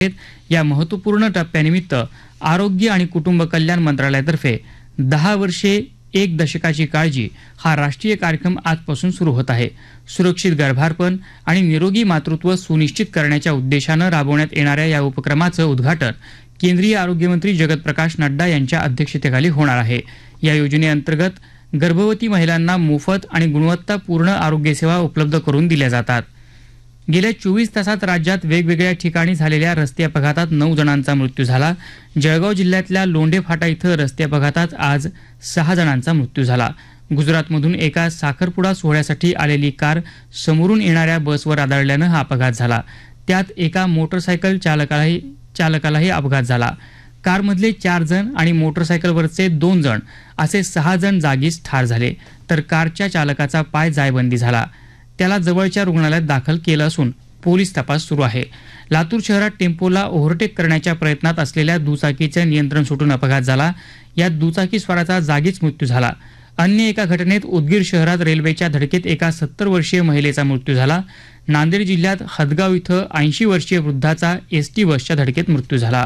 या महत्त्वपूर्ण टप्प्यानिमित्त आरोग्य आणि कुटुंब कल्याण मंत्रालयातर्फे 10 वर्षे 1 दशकाची काळजी हा राष्ट्रीय कार्यक्रम आजपासून सुरू होत आहे. सुरक्षित गर्भारपण आणि निरोगी मातृत्व सुनिश्चित करण्याच्या उद्देशानं राबवण्यात येणाऱ्या या उपक्रमाचं उद्घाटन केंद्रीय आरोग्यमंत्री जगत प्रकाश नड्डा यांच्या अध्यक्षतेखाली होणार आहे. या योजनेअंतर्गत गर्भवती महिलांना मोफत आणि गुणवत्तापूर्ण आरोग्य सेवा उपलब्ध करून दिल्या जातात. गेल्या 24 तासात राज्यात वेगवेगळ्या ठिकाणी झालेल्या रस्ते अपघातात 9 जणांचा मृत्यू झाला. जळगाव जिल्ह्यातल्या लोंढे फाटा इथं रस्ते अपघातात आज 6 जणांचा मृत्यू झाला. गुजरातमधून एका साखरपुडा सोहळ्यासाठी आलेली कार समोरून येणाऱ्या बसवर आदळल्यानं हा अपघात झाला. त्यात एका मोटरसायकल चालकालाही अपघात झाला. कारमधले 4 जण आणि मोटरसायकलवरचे 2 जण असे 6 जण जागीच ठार झाले, तर कारच्या चालकाचा पाय जायबंदी झाला. त्याला जवळच्या रुग्णालयात दाखल केलं असून पोलीस तपास सुरू आहे. लातूर शहरात टेम्पोला ओव्हरटेक करण्याच्या प्रयत्नात असलेल्या दुचाकीचे नियंत्रण सुटून अपघात झाला. यात दुचाकीस्वाराचा जागीच मृत्यू झाला. अन्य एका घटनेत उदगीर शहरात रेल्वेच्या धडकेत एका 70 वर्षीय महिलेचा मृत्यू झाला. नांदेड जिल्ह्यात हदगाव इथं 80 वर्षीय वृद्धाचा एसटी बसच्या धडकेत मृत्यू झाला.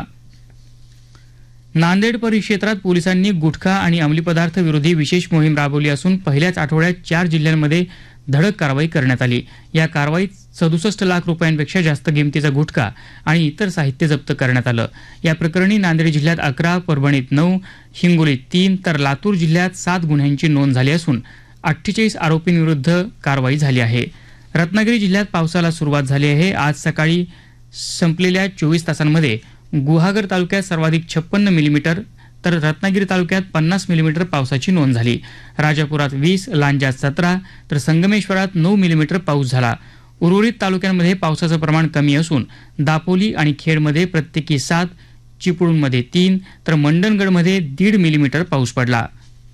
नांदेड परिक्षेत्रात पोलिसांनी गुटखा आणि अंमली पदार्थ विरोधी विशेष मोहीम राबवली असून पहिल्याच आठवड्यात 4 जिल्ह्यांमध्ये धडक कारवाई करण्यात आली. या कारवाईत 67 लाख रुपयांपेक्षा जास्त किमतीचा गुटखा आणि इतर साहित्य जप्त करण्यात आलं. या प्रकरणी नांदेड जिल्ह्यात 11, परभणीत 9, हिंगोलीत 3 तर लातूर जिल्ह्यात 7 गुन्ह्यांची नोंद झाली असून 48 आरोपींविरुद्ध कारवाई झाली आहे. रत्नागिरी जिल्ह्यात पावसाला सुरुवात झाली आहे. आज सकाळी संपलेल्या 24 तासांमध्ये गुहागर तालुक्यात सर्वाधिक 56 मिलीमीटर तर रत्नागिरी तालुक्यात 50 मिलीमीटर पावसाची नोंद झाली. राजापुरात 20, लांजात 17 तर संगमेश्वरात 9 मिलीमीटर पाऊस झाला. उर्वरित तालुक्यांमध्ये पावसाचं प्रमाण कमी असून दापोली आणि खेडमध्ये प्रत्येकी 7, चिपळूणमध्ये 3 तर मंडणगडमध्ये 1.5 मिलीमीटर पाऊस पडला.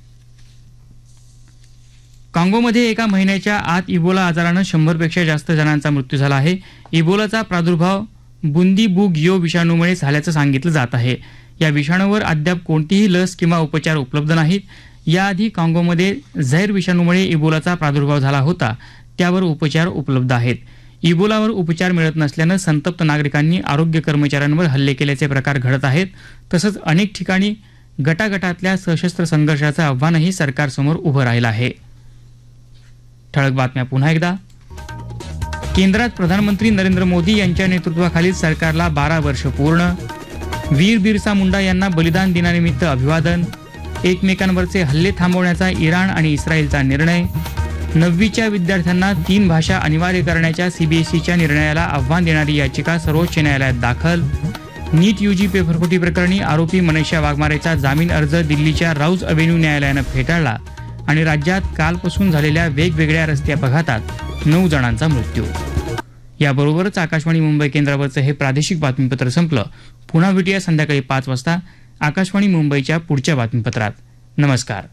काँगोमध्ये एका महिन्याच्या आत इबोला आजारानं 100 पेक्षा जास्त जणांचा मृत्यू झाला आहे. इबोलाचा प्रादुर्भाव बुंदीबुगियो विषाणूमुळे झाल्याचं सांगितलं जात आहे. या विषाणूवर अद्याप कोणतीही लस किंवा उपचार उपलब्ध नाहीत. याआधी काँगोमध्ये झैर विषाणूमुळे इबोलाचा प्रादुर्भाव झाला होता, त्यावर उपचार उपलब्ध आहेत. इबोलावर उपचार मिळत नसल्यानं संतप्त नागरिकांनी आरोग्य कर्मचाऱ्यांवर हल्ले केल्याचे प्रकार घडत आहेत. तसंच अनेक ठिकाणी गटागटातल्या सशस्त्र संघर्षाचं आव्हानही सरकारसमोर उभं राहिलं आहे. ठळक बातम्या पुन्हा एकदा. केंद्रात प्रधानमंत्री नरेंद्र मोदी यांच्या नेतृत्वाखालील सरकारला 12 वर्ष पूर्ण. वीर बिरसा मुंडा यांना बलिदान दिनानिमित्त अभिवादन. एकमेकांवरचे हल्ले थांबवण्याचा इराण आणि इस्रायलचा निर्णय. 9वीच्या विद्यार्थ्यांना 3 भाषा अनिवार्य करण्याच्या सीबीएसईच्या निर्णयाला आव्हान देणारी याचिका सर्वोच्च न्यायालयात दाखल. नीट यूजी पेपरफुटी प्रकरणी आरोपी मनैषा वाघमारेचा जामीन अर्ज दिल्लीच्या राऊज अव्हेन्यू न्यायालयानं फेटाळला. आणि राज्यात कालपासून झालेल्या वेगवेगळ्या रस्ते अपघातात 9 जणांचा मृत्यू. याबरोबरच आकाशवाणी मुंबई केंद्रावरचं हे प्रादेशिक बातमीपत्र संपलं. पुन्हा भेटूया संध्याकाळी 5 वाजता आकाशवाणी मुंबईच्या पुढच्या बातमीपत्रात. नमस्कार.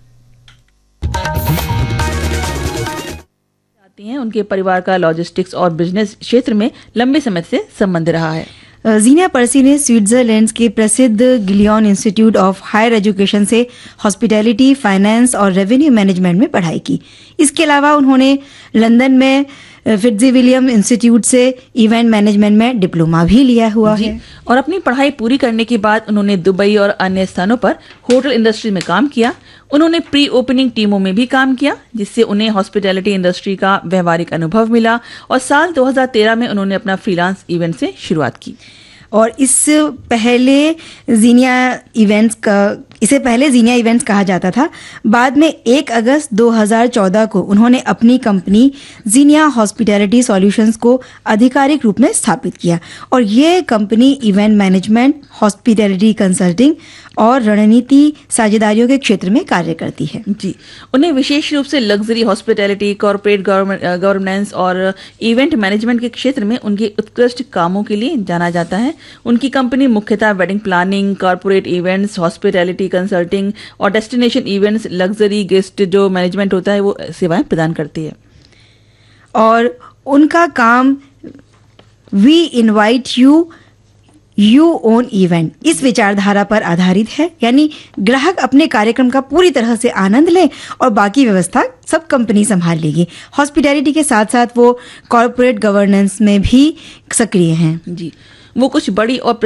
उनके परिवार का लॉजिस्टिक्स और बिजनेस क्षेत्र में लंबे समय से संबंध रहा है. जीनिया पर्सी ने स्विट्जरलैंड के प्रसिद्ध Gillian institute of higher education say hospitality, finance और रेवेन्यू मैनेजमेंट में पढ़ाई की. इसके अलावा उन्होंने लंदन में फिट्जविलियम इंस्टीट्यूट से इवेंट मैनेजमेंट में डिप्लोमा भी लिया हुआ है. और अपनी पढ़ाई पूरी करने के बाद उन्होंने दुबई और अन्य स्थानों पर होटल इंडस्ट्री में काम किया. उन्होंने प्री ओपनिंग टीमों में भी काम किया, जिससे उन्हें हॉस्पिटैलिटी इंडस्ट्री का व्यवहारिक अनुभव मिला. और साल 2013 में उन्होंने अपना फ्रीलांस इवेंट से शुरुआत की. और इसे पहले जीनिया इवेंट्स कहा जाता था. बाद में 1 अगस्त 2014 को उन्होंने अपनी कंपनी जीनिया हॉस्पिटैलिटी सॉल्यूशंस को आधिकारिक रूप में स्थापित किया. और ये company event management, hospitality consulting और रणनीति साझेदारियों के क्षेत्र में कार्य करती है. जी, उन्हें विशेष रूप से लग्जरी हॉस्पिटैलिटी, कॉर्पोरेट गवर्नेंस और इवेंट मैनेजमेंट के क्षेत्र में उनके उत्कृष्ट कामों के लिए जाना जाता है. उनकी कंपनी मुख्यतः wedding planning, corporate events, hospitality consulting और डेस्टिनेशन इवेंट्स, लग्जरी गेस्ट जो मैनेजमेंट होता है वो सेवाएं प्रदान करती है. और उनका काम we invite you on event इस विचारधारा पर आधारित है. यानी ग्राहक अपने कार्यक्रम का पूरी तरह से आनंद ले और बाकी व्यवस्था सब कंपनी संभाल लेगी. हॉस्पिटैलिटी के साथ साथ वो कॉर्पोरेट गवर्नेंस में भी सक्रिय हैं. जी, वो कुछ बड़ी और